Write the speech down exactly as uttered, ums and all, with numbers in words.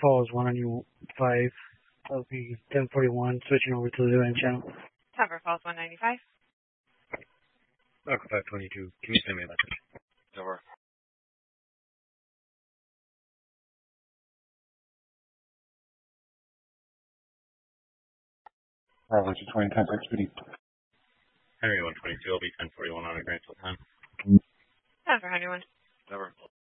Falls one ninety-five. That'll be ten forty-one, switching over to the end channel. Tower Falls one ninety-five. Echo five twenty-two, can you send me a message? Over. Bravo two twenty, contact speedy. Henry one twenty-two, will be ten forty-one on a Grantsville time. Tower one. Over.